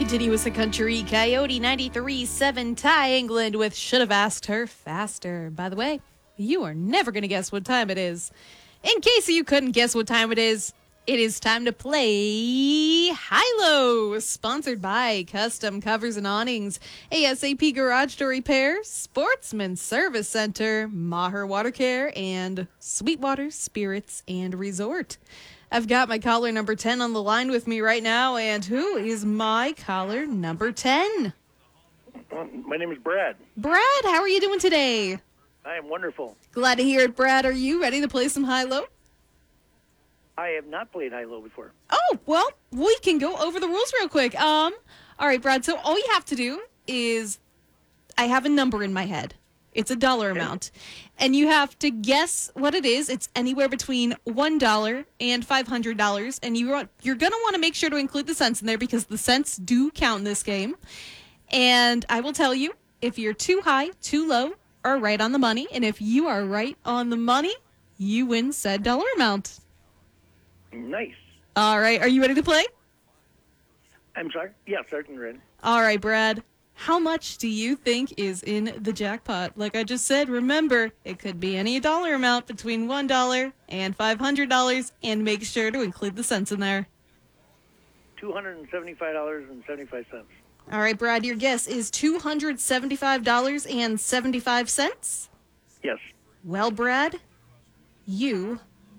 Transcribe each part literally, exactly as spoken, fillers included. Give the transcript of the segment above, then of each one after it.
Continue with the country. Coyote ninety-three point seven Ty England with Should Have Asked Her Faster. By the way, you are never going to guess what time it is. In case you couldn't guess what time it is, it is time to play High-Low, sponsored by Custom Covers and Awnings, A S A P Garage Door Repair, Sportsman Service Center, Maher Water Care, and Sweetwater Spirits and Resort. I've got my caller number ten on the line with me right now, and who is my caller number ten? My name is Brad. Brad, how are you doing today? I am wonderful. Glad to hear it, Brad. Are you ready to play some high-low? I have not played high-low before. Oh, well, we can go over the rules real quick. Um, all right, Brad, so all you have to do is I have a number in my head. It's a dollar amount. And you have to guess what it is. It's anywhere between one dollar and five hundred dollars. And you want, you're going to want to make sure to include the cents in there because the cents do count in this game. And I will tell you, if you're too high, too low, or right on the money, and if you are right on the money, you win said dollar amount. Nice. All right, are you ready to play? I'm sorry? Yes, certainly ready. All right, Brad. How much do you think is in the jackpot? Like I just said, remember, it could be any dollar amount between one dollar and five hundred dollars, and make sure to include the cents in there. two hundred seventy-five dollars and seventy-five cents. All right, Brad, your guess is two hundred seventy-five dollars and seventy-five cents? Yes. Well, Brad, you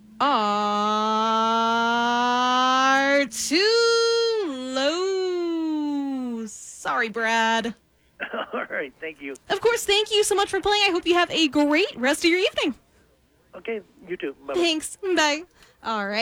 are too low. Sorry, Brad. All right, thank you. Of course, thank you so much for playing. I hope you have a great rest of your evening. Okay, you too. Bye-bye. Thanks. Bye. All right.